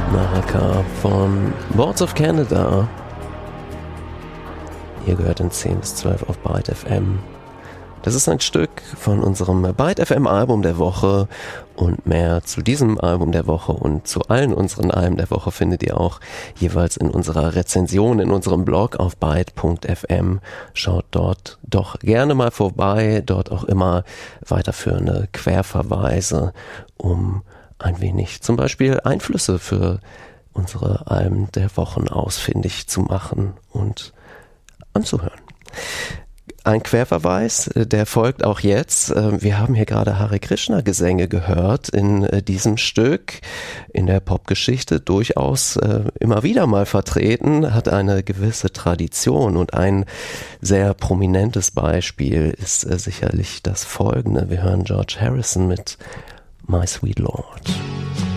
Naraka von Boards of Canada. Ihr gehört in 10 bis 12 auf Byte FM. Das ist ein Stück von unserem Byte FM Album der Woche, und mehr zu diesem Album der Woche und zu allen unseren Alben der Woche findet ihr auch jeweils in unserer Rezension in unserem Blog auf byte.fm. Schaut dort doch gerne mal vorbei, dort auch immer weiterführende Querverweise, um ein wenig zum Beispiel Einflüsse für unsere Alben der Wochen ausfindig zu machen und anzuhören. Ein Querverweis, der folgt auch jetzt. Wir haben hier gerade Hare Krishna Gesänge gehört in diesem Stück, in der Popgeschichte durchaus immer wieder mal vertreten, hat eine gewisse Tradition, und ein sehr prominentes Beispiel ist sicherlich das folgende. Wir hören George Harrison mit My Sweet Lord.